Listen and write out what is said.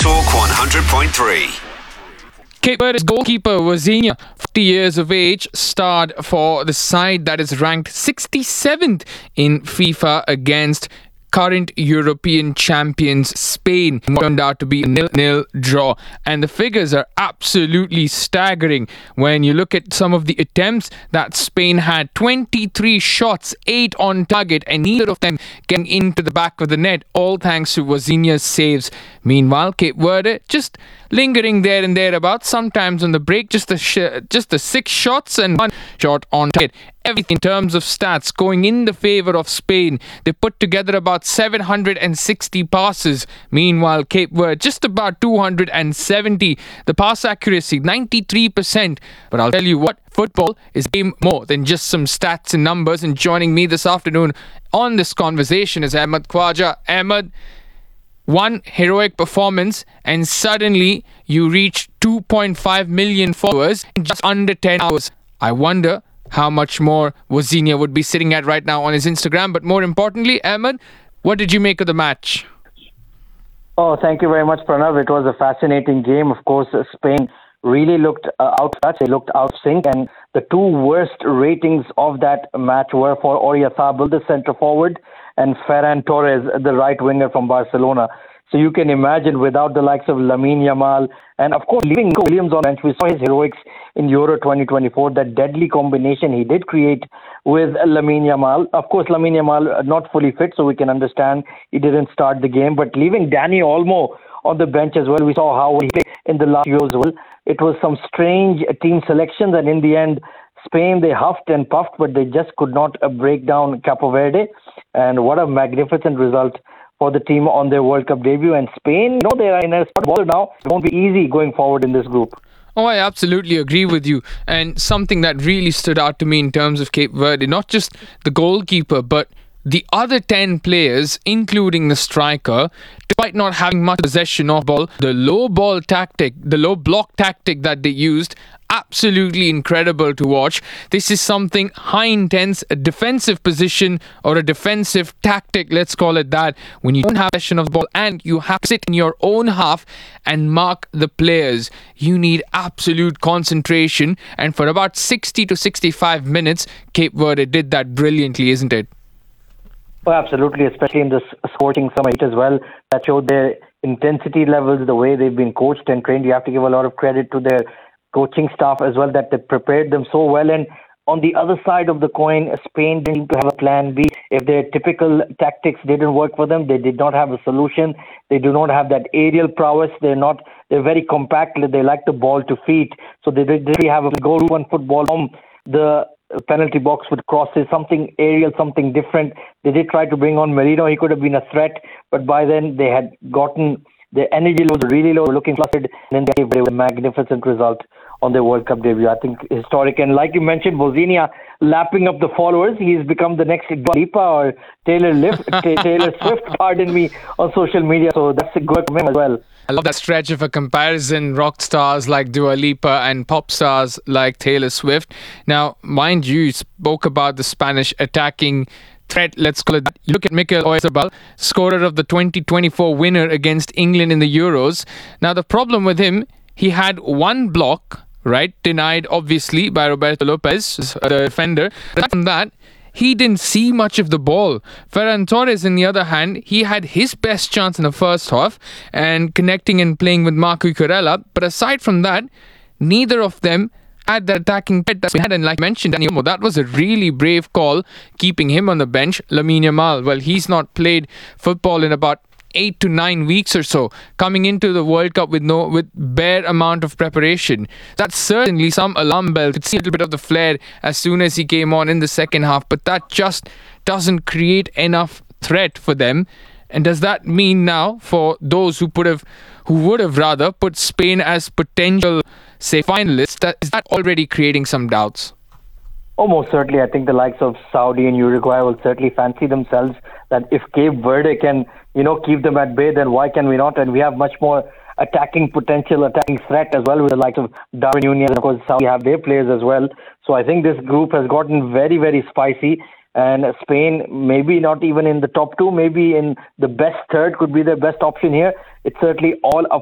Talk 100.3. Cape Verde's goalkeeper Wozinha, 50 years of age, starred for the side that is ranked 67th in FIFA against current European champions Spain. Turned out to be a 0-0 draw, and the figures are absolutely staggering when you look at some of the attempts that Spain had. 23 shots, 8 on target, and neither of them getting into the back of the net, all thanks to Wozinha's saves. Meanwhile, Cape Verde just lingering there and thereabouts, sometimes on the break, just the 6 shots and 1 shot on target. Everything in terms of stats going in the favour of Spain. They put together about 760 passes. Meanwhile, Cape Verde just about 270. The pass accuracy 93%. But I'll tell you what, football is game more than just some stats and numbers. And joining me this afternoon on this conversation is Ahmed Khwaja. Ahmed, one heroic performance and suddenly you reach 2.5 million followers in just under 10 hours. I wonder how much more Wozinha would be sitting at right now on his Instagram. But more importantly, Ahmed, what did you make of the match? Oh, thank you very much, Pranav. It was a fascinating game. Of course, Spain really looked out of touch. They looked out of sync. And the two worst ratings of that match were for Oyarzabal, the centre forward, and Ferran Torres, the right winger from Barcelona. So you can imagine, without the likes of Lamine Yamal and, of course, leaving Nico Williams on bench, we saw his heroics in Euro 2024, that deadly combination he did create with Lamine Yamal. Of course, Lamine Yamal not fully fit, so we can understand he didn't start the game. But leaving Dani Olmo on the bench as well, we saw how he played in the last Euro as well. It was some strange team selections, and in the end, Spain, they huffed and puffed, but they just could not break down Cape Verde. And what a magnificent result for the team on their World Cup debut. And Spain, they are in a spot ball now. It won't be easy going forward in this group. Oh, I absolutely agree with you. And something that really stood out to me in terms of Cape Verde, not just the goalkeeper, but the other 10 players, including the striker, despite not having much possession of ball, the low block tactic that they used, absolutely incredible to watch. This is something high intense, a defensive position or a defensive tactic, let's call it that, when you don't have possession of the ball and you have to sit in your own half and mark the players. You need absolute concentration, and for about 60 to 65 minutes, Cape Verde did that brilliantly, isn't it? Oh, absolutely, especially in this scorching summer heat as well. That showed their intensity levels, the way they've been coached and trained. You have to give a lot of credit to their coaching staff as well, that they prepared them so well. And on the other side of the coin, Spain didn't need to have a plan B. If their typical tactics didn't work for them, they did not have a solution. They do not have that aerial prowess. They're very compact. They like the ball to feet. So they didn't really have a goal-one football from the penalty box with crosses, something aerial, something different. They did try to bring on Merino. He could have been a threat, but by then they had gotten their energy was really low, looking flustered, and then they gave a magnificent result on their World Cup debut. I think historic. And like you mentioned, Wozinha lapping up the followers. He's become the next Dua Lipa or Taylor Swift, pardon me, on social media. So that's a good for him as well. I love that stretch of a comparison, rock stars like Dua Lipa and pop stars like Taylor Swift. Now, mind you spoke about the Spanish attacking threat, let's call it that. You look at Mikel Oyarzabal, scorer of the 2024 winner against England in the Euros. Now, the problem with him, he had one block, right, denied obviously by Roberto Lopez, the defender. Apart from that, he didn't see much of the ball. Ferran Torres, on the other hand, he had his best chance in the first half and connecting and playing with Marco Cucurella. But aside from that, neither of them had the attacking threat that we had. And like I mentioned, Dani Olmo, that was a really brave call, keeping him on the bench. Lamine Yamal, well, he's not played football in about 8 to 9 weeks or so, coming into the World Cup with bare amount of preparation. That's certainly some alarm bell. Could see a little bit of the flare as soon as he came on in the second half, but that just doesn't create enough threat for them. And does that mean now for those who would have rather put Spain as potential, say, finalists, is that already creating some doubts? Almost certainly. I think the likes of Saudi and Uruguay will certainly fancy themselves that if Cape Verde can, keep them at bay, then why can we not? And we have much more attacking potential, attacking threat as well with the likes of Darwin Nunez, and of course Saudi have their players as well. So I think this group has gotten very, very spicy. And Spain, maybe not even in the top two, maybe in the best third could be their best option here. It's certainly all up